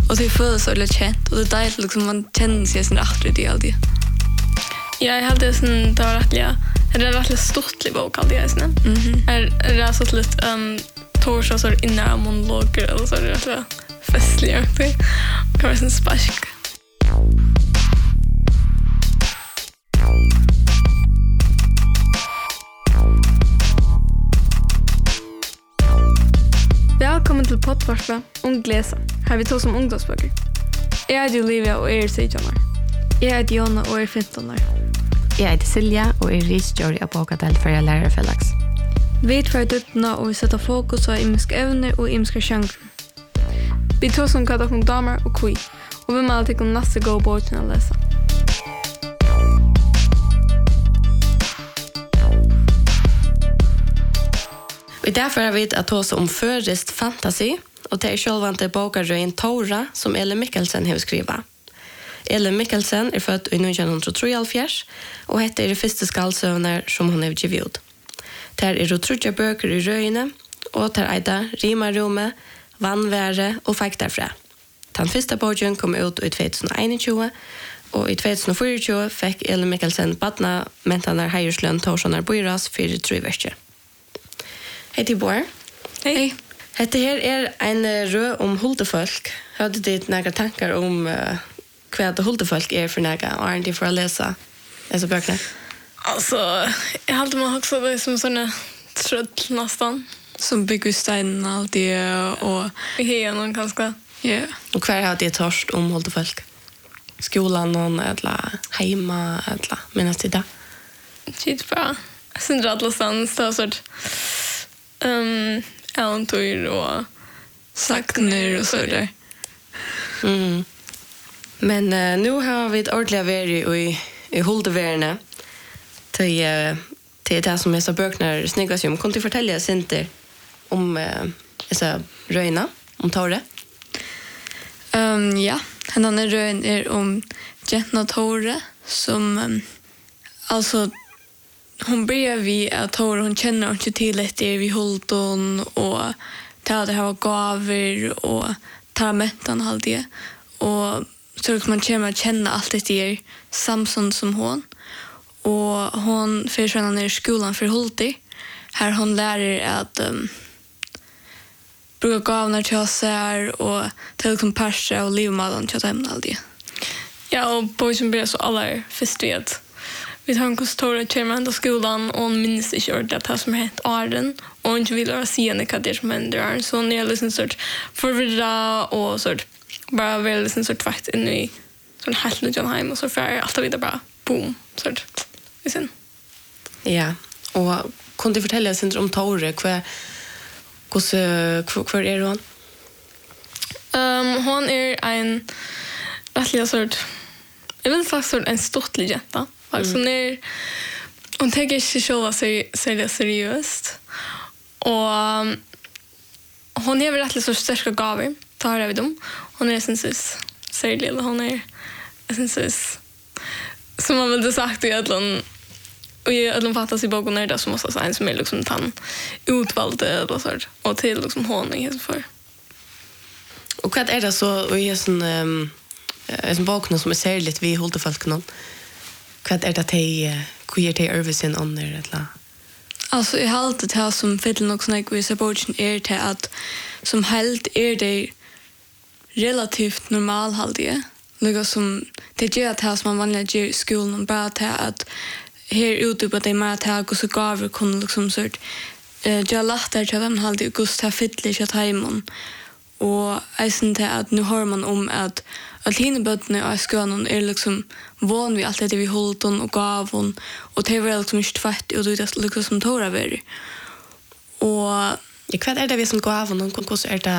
Och det føles så lite känt och det är dejligt liksom man känner sig sin rätt i det alltid. Ja, jag hade sån det var rätt stort bok alltid jag sen. Är det så lite torsdag så innan monologer eller så det rätt festligt det. Kan vara sån spark. Välkommen till poddvarpa Ung Läsa. Här vi tar som ungdomsböcker. Jag heter Olivia och är 16 år. Jag heter Jonna och är 15 år. Jag heter Silja och är researcher på Bokadel för lärarfällags. Vi tar dutna och vi sätter fokus på imiska ävner och imiska genrer. Vi tar som kallar om damer och kvi. Och vi måste alltid nästa gå boken att läsa. Och därför har vi att ta oss om förrest fantasy och det är självante bokarröjen Tora som Ellen Mikkelsen har skrivit. Ellen Mikkelsen är född i 1973 och heter det första skallsövner som hon har givit ut. Där är det trutja böcker i röjene och där är rimarrumme, vannväre och faktarfrä. Den första boken kom ut i 2021 och i 2024 fick Ellen Mikkelsen badna mentanar hejerslön Torsanar Boiras för 3 veckor. Hej Tibor. Hej. Detta här är en rö om hultefolk. Hade du några tankar om vad hultefolk är för några och är det för att läsa dessa böckerna? Alltså, jag hade man också det som såna trött nästan. Som bygger steinen alltid och Igen kanske. ja. Och kvar har det torst om hultefolk? Skolan någon eller hemma eller minnas det där? Shit bra. Sen radlastans så sort äventyr och Sakner och så där. Men nu har vi ett ordentligt värde i huldevärne till det som är så böcknar snyggas om. Kan du fortälja oss inte om dessa röjna, om Tore? Ja, den här röjen är om Gentna Tore som alltså hon börjar vi att Tore hon känner inte till att det är vid Hulton och tar det här gaver och tar mättan allt det och så att man kommer att känna allt det är Samson som hon och hon försvinner ner i skolan för Hulti här hon lär att bruka gavarna till oss här och till liksom persa och livmadan till att hämna allt det. Ja, och boysen blir så alla först vet. Vi tar en kostora till till skolan och hon minns inte att det som har hänt Arden och hon inte vill höra se vad det som händer. Så hon är liksom sort förvirrad och sort bara väl liksom sort fakt in i sån helt nytt hem och så för allt vidare bara boom sort. Visst. Ja, och kan du fortälja oss om Tore? Hur är hon? Hon är en rättliga sort jag vill faktiskt sort en stortlig jenta. Alltså när hon tänker sig själva seriöst och hon är väl rätt så starka gaver tar jag vid dem. Hon är sensus seriös hon är sensus som man väl det sagt i Atlant och i Atlant fattas i boken är det som måste säga som är liksom tan utvalde eller så och till liksom hon är för. Och vad är det så i en boken som är särskilt vi håller folk någon? Vad är det att hur det översen under eller? Alltså jag har alltid det här som fiddlar nog snack vi supporten är till att som helt är det relativt normal halvdje. Något som det gör att här som man vanligen gör i skolan bara till att här ute på det med att här så gaver kunde liksom sort jag lättare till den halvdje augusti här fiddlar till hemon. Och jag syns till att nu hör man om att hinbötterna i skolan är liksom van vid allt det vi hållit och gav hon och det var liksom inte fett och det liksom som Tora var. Och vad är det vi som gav hon? Hur är det